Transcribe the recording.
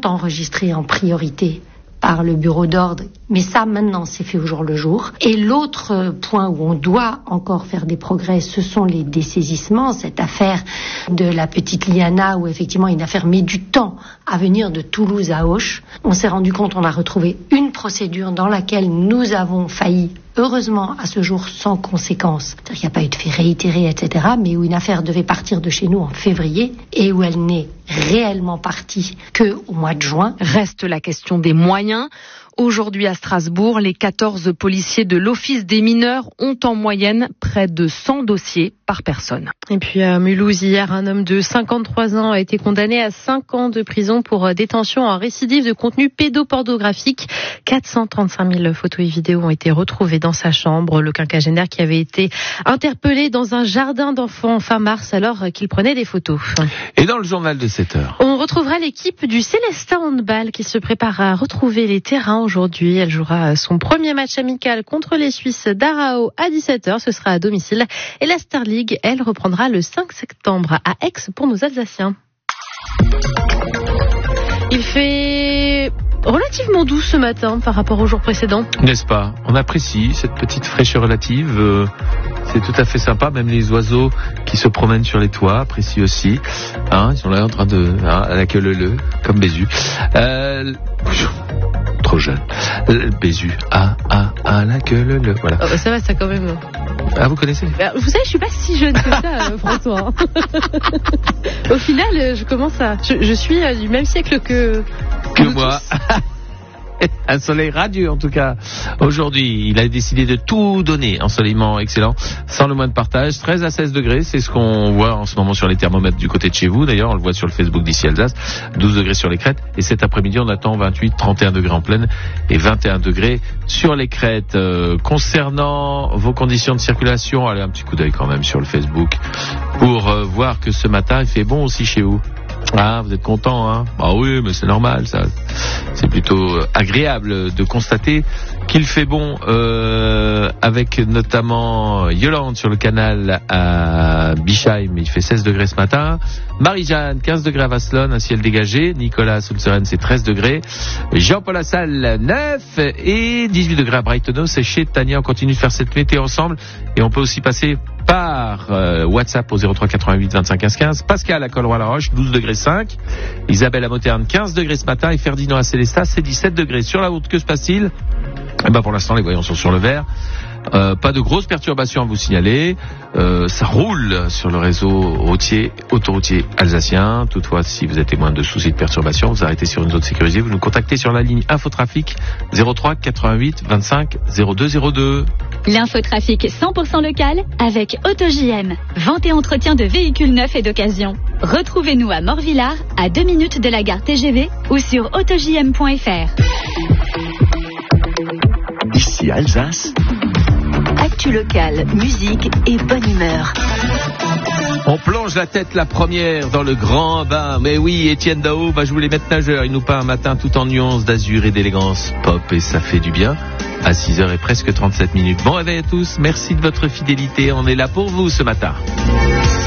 sont enregistrés en priorité par le bureau d'ordre, mais ça maintenant c'est fait au jour le jour. Et l'autre point où on doit encore faire des progrès, ce sont les dessaisissements. Cette affaire de la petite Liana, où effectivement une affaire met du temps à venir de Toulouse à Auch. On s'est rendu compte, on a retrouvé une procédure dans laquelle nous avons failli, heureusement à ce jour sans conséquence, c'est-à-dire qu'il n'y a pas eu de fait réitéré, etc., mais où une affaire devait partir de chez nous en février et où elle n'est réellement partie qu'au mois de juin. Reste la question des moyens. Aujourd'hui à Strasbourg, les 14 policiers de l'Office des mineurs ont en moyenne près de 100 dossiers par personne. Et puis à Mulhouse, hier, un homme de 53 ans a été condamné à 5 ans de prison pour détention en récidive de contenu pédopornographique. 435 000 photos et vidéos ont été retrouvées dans sa chambre. Le quinquagénaire qui avait été interpellé dans un jardin d'enfants fin mars alors qu'il prenait des photos. Et dans le journal de 7 heures, on retrouvera l'équipe du Célestat Handball qui se prépare à retrouver les terrains aujourd'hui. Elle jouera son premier match amical contre les Suisses d'Arao à 17h. Ce sera à domicile. Et la Star League, elle, reprendra le 5 septembre à Aix pour nos Alsaciens. Il fait relativement doux ce matin par rapport au jour précédent. N'est-ce pas? On apprécie cette petite fraîcheur relative. C'est tout à fait sympa. Même les oiseaux qui se promènent sur les toits apprécient aussi. Ils sont là en train de... à la queue leu, comme Bézu. Trop jeune. Bézu. La queue leu. Voilà. Oh, ça va, ça quand même. Ah, vous connaissez? Vous savez, je suis pas si jeune que ça, François. Au final, je commence à... Je suis du même siècle que moi. Un soleil radieux en tout cas. Aujourd'hui, il a décidé de tout donner. Ensoleillement excellent, sans le moins de partage. 13 à 16 degrés, c'est ce qu'on voit en ce moment sur les thermomètres du côté de chez vous. D'ailleurs, on le voit sur le Facebook d'ici Alsace. 12 degrés sur les crêtes. Et cet après-midi, on attend 28, 31 degrés en plaine et 21 degrés sur les crêtes. Concernant vos conditions de circulation, allez un petit coup d'œil quand même sur le Facebook pour voir que ce matin, il fait bon aussi chez vous. Ah, vous êtes content, hein? Ah oui, mais c'est normal, ça. C'est plutôt agréable de constater qu'il fait bon, avec notamment Yolande sur le canal à Bischheim, il fait 16 degrés ce matin. Marie-Jeanne, 15 degrés à Vasselonne, un ciel dégagé. Nicolas Soulseren, c'est 13 degrés. Jean-Paul Lassalle, 9 et 18 degrés à Brightonneau. C'est chez Tania, on continue de faire cette météo ensemble et on peut aussi passer par WhatsApp au 03 88 25 15 15. Pascal à Colroy-la-Roche, 12 degrés 5. Isabelle à Moterne, 15 degrés ce matin. Et Ferdinand à Célestat, c'est 17 degrés. Sur la route, que se passe-t-il? Pour l'instant, les voyants sont sur le vert. Pas de grosses perturbations à vous signaler. Ça roule sur le réseau routier, autoroutier alsacien. Toutefois, si vous êtes témoin de soucis de perturbation, vous arrêtez sur une zone sécurisée. Vous nous contactez sur la ligne Infotrafic 03 88 25 02 02. L'infotrafic 100% local avec AutoJM. Vente et entretien de véhicules neufs et d'occasion. Retrouvez-nous à Morvillard, à 2 minutes de la gare TGV ou sur autojm.fr. Ici Alsace. Actu locale, musique et bonne humeur. On plonge la tête la première dans le grand bain. Mais oui, Étienne Dao va jouer les maîtres nageurs. Il nous peint un matin tout en nuances d'azur et d'élégance pop et ça fait du bien. À 6h et presque 37 minutes. Bon réveil à tous. Merci de votre fidélité. On est là pour vous ce matin.